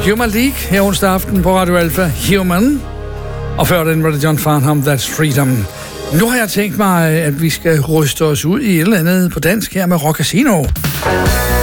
Human League her onsdag aften på Radio Alpha. Human. Og før den var det John Farnham, That's Freedom. Nu har jeg tænkt mig, at vi skal ryste os ud i et eller andet på dansk her med Rock Casino.